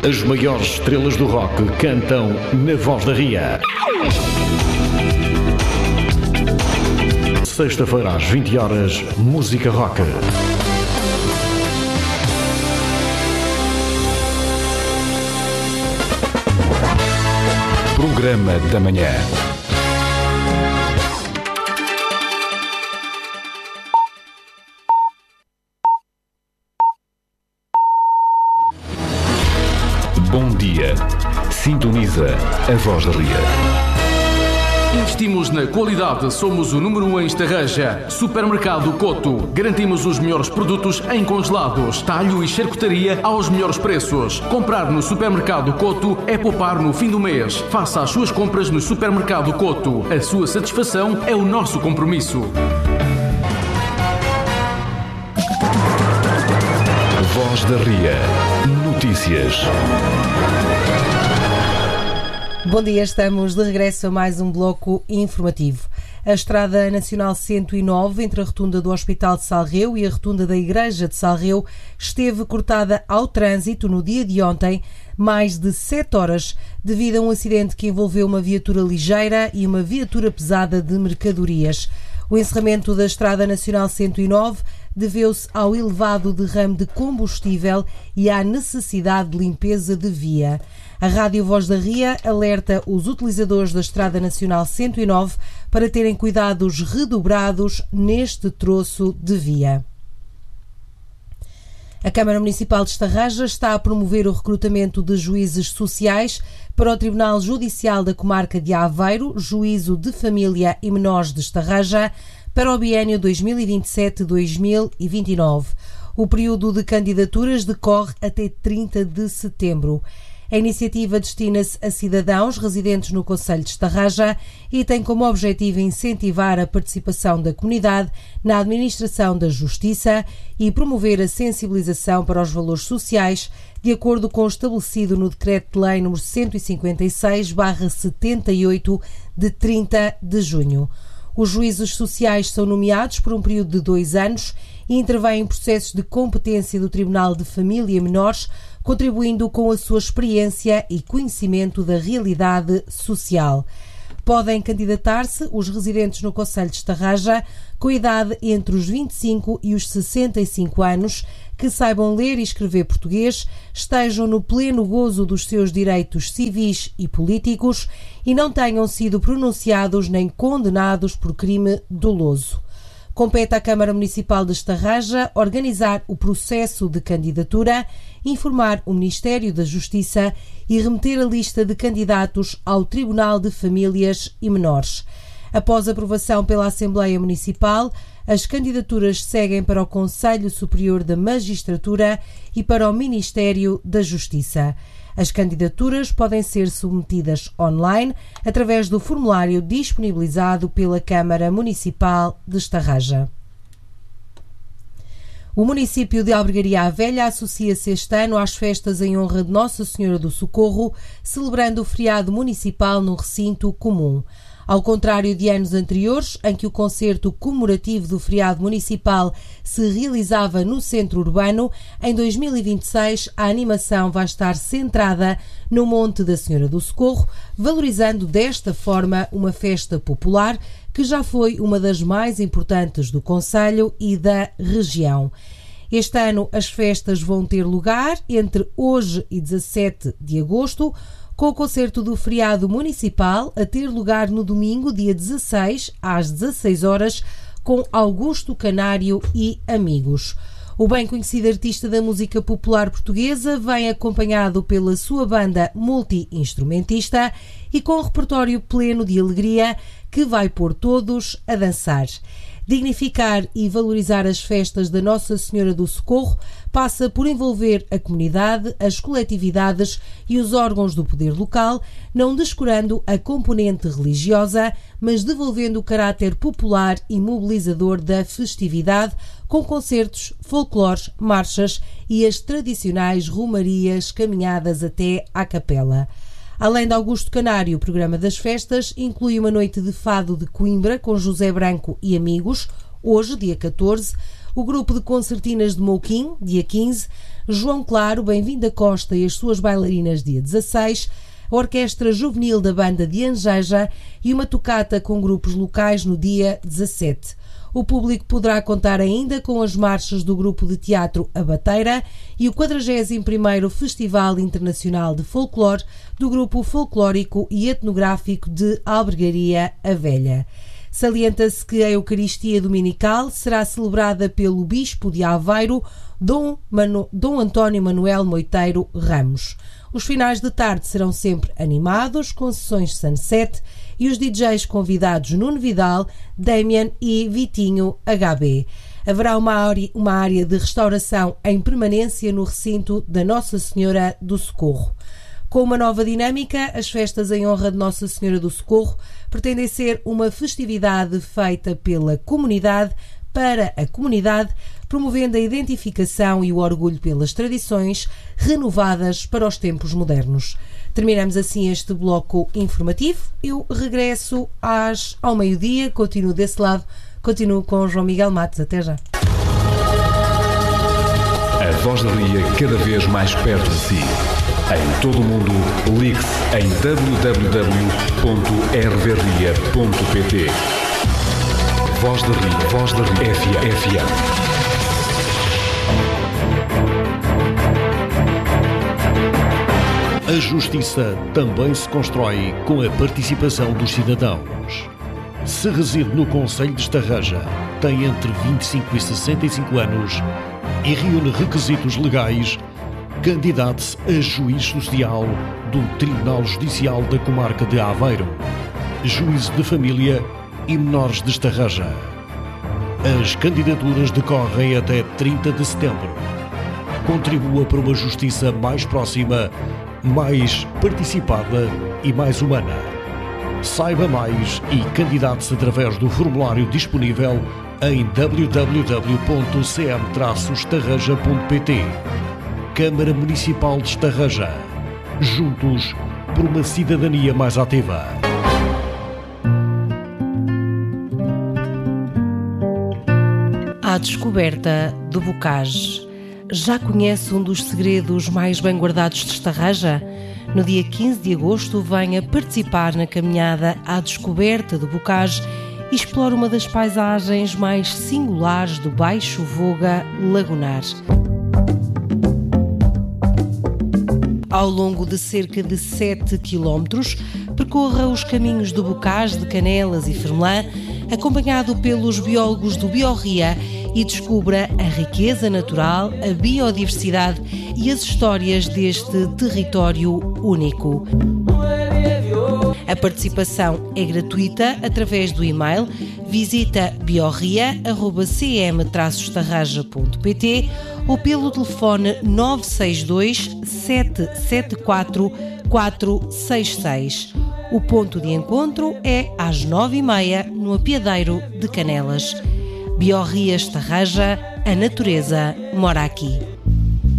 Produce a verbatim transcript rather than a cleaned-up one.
As maiores estrelas do rock cantam na Voz da Ria. Sexta-feira às vinte horas, música rock. Programa da Manhã. Bom dia. Sintoniza a Voz da Ria. Investimos na qualidade, somos o número um em Estarreja. Supermercado Coto. Garantimos os melhores produtos em congelados, talho e charcutaria aos melhores preços. Comprar no Supermercado Coto é poupar no fim do mês. Faça as suas compras no Supermercado Coto. A sua satisfação é o nosso compromisso. Voz da Ria. Notícias. Bom dia, estamos de regresso a mais um bloco informativo. A Estrada Nacional cento e nove, entre a rotunda do Hospital de Salreu e a rotunda da Igreja de Salreu, esteve cortada ao trânsito no dia de ontem, mais de sete horas, devido a um acidente que envolveu uma viatura ligeira e uma viatura pesada de mercadorias. O encerramento da Estrada Nacional cento e nove deveu-se ao elevado derrame de combustível e à necessidade de limpeza de via. A Rádio Voz da Ria alerta os utilizadores da Estrada Nacional cento e nove para terem cuidados redobrados neste troço de via. A Câmara Municipal de Estarreja está a promover o recrutamento de juízes sociais para o Tribunal Judicial da Comarca de Aveiro, Juízo de Família e Menores de Estarreja, para o biénio dois mil e vinte e sete a dois mil e vinte e nove. O período de candidaturas decorre até trinta de setembro. A iniciativa destina-se a cidadãos residentes no concelho de Estarreja e tem como objetivo incentivar a participação da comunidade na administração da justiça e promover a sensibilização para os valores sociais, de acordo com o estabelecido no Decreto-Lei número cento e cinquenta e seis barra setenta e oito, de trinta de junho. Os juízes sociais são nomeados por um período de dois anos e intervêm em processos de competência do Tribunal de Família e Menores, contribuindo com a sua experiência e conhecimento da realidade social. Podem candidatar-se os residentes no concelho de Estarreja com idade entre os vinte e cinco e os sessenta e cinco anos, que saibam ler e escrever português, estejam no pleno gozo dos seus direitos civis e políticos e não tenham sido pronunciados nem condenados por crime doloso. Compete à Câmara Municipal de Estarreja organizar o processo de candidatura, informar o Ministério da Justiça e remeter a lista de candidatos ao Tribunal de Famílias e Menores. Após aprovação pela Assembleia Municipal, as candidaturas seguem para o Conselho Superior da Magistratura e para o Ministério da Justiça. As candidaturas podem ser submetidas online através do formulário disponibilizado pela Câmara Municipal de Estarreja. O município de Albergaria à Velha associa-se este ano às festas em honra de Nossa Senhora do Socorro, celebrando o feriado municipal num recinto comum. Ao contrário de anos anteriores, em que o concerto comemorativo do feriado municipal se realizava no centro urbano, em dois mil e vinte e seis a animação vai estar centrada no Monte da Senhora do Socorro, valorizando desta forma uma festa popular que já foi uma das mais importantes do concelho e da região. Este ano as festas vão ter lugar entre hoje e dezassete de agosto, com o concerto do feriado municipal a ter lugar no domingo, dia dezasseis, às dezasseis horas, com Augusto Canário e amigos. O bem conhecido artista da música popular portuguesa vem acompanhado pela sua banda multi-instrumentista e com um repertório pleno de alegria que vai pôr todos a dançar. Dignificar e valorizar as festas da Nossa Senhora do Socorro passa por envolver a comunidade, as coletividades e os órgãos do poder local, não descurando a componente religiosa, mas devolvendo o caráter popular e mobilizador da festividade, com concertos, folclores, marchas e as tradicionais romarias caminhadas até à capela. Além de Augusto Canário, o programa das festas inclui uma noite de fado de Coimbra com José Branco e amigos, hoje, dia catorze, O grupo de concertinas de Mouquim, dia quinze, João Claro, Bem-vindo da Costa e as suas bailarinas, dia dezasseis, a Orquestra Juvenil da Banda de Angeja e uma tocata com grupos locais no dia dezassete. O público poderá contar ainda com as marchas do grupo de teatro A Bateira e o quadragésimo primeiro Festival Internacional de Folclore do grupo folclórico e etnográfico de Albergaria A Velha. Salienta-se que a Eucaristia Dominical será celebrada pelo Bispo de Aveiro, Dom, Manu... Dom António Manuel Moiteiro Ramos. Os finais de tarde serão sempre animados, com sessões sunset e os D Js convidados Nuno Vidal, Damian e Vitinho H B. Haverá uma área, uma área de restauração em permanência no recinto da Nossa Senhora do Socorro. Com uma nova dinâmica, as festas em honra de Nossa Senhora do Socorro pretendem ser uma festividade feita pela comunidade para a comunidade, promovendo a identificação e o orgulho pelas tradições renovadas para os tempos modernos. Terminamos assim este bloco informativo. Eu regresso às, ao meio-dia, continuo desse lado, continuo com o João Miguel Matos. Até já. A Voz da Ria cada vez mais perto de si. Em todo o mundo, ligue-se em w w w ponto r v ria ponto p t. Voz da Ria, Voz da Ria, F M. A justiça também se constrói com a participação dos cidadãos. Se reside no concelho de Estarreja, tem entre vinte e cinco e sessenta e cinco anos e reúne requisitos legais, candidate-se a juiz social do Tribunal Judicial da Comarca de Aveiro, juízo de família e menores de Estarreja. As candidaturas decorrem até trinta de setembro. Contribua para uma justiça mais próxima, mais participada e mais humana. Saiba mais e candidate-se através do formulário disponível em w w w ponto c m traço estarreja ponto p t. Câmara Municipal de Estarreja. Juntos por uma cidadania mais ativa. À descoberta do Bocage. Já conhece um dos segredos mais bem guardados de Estarreja? No dia quinze de agosto, venha participar na caminhada à descoberta do Bocage e explore uma das paisagens mais singulares do Baixo Voga Lagunar. Ao longo de cerca de sete quilómetros, percorra os caminhos do Bocage, de Canelas e Fermelã, acompanhado pelos biólogos do Biorria, e descubra a riqueza natural, a biodiversidade e as histórias deste território único. A participação é gratuita através do e-mail. Visita biorria arroba c m traço estarreja ponto p t ou pelo telefone nove seis dois, sete sete quatro, quatro seis seis. O ponto de encontro é às nove e meia no Apiadeiro de Canelas. Biorria Estarreja, a natureza mora aqui.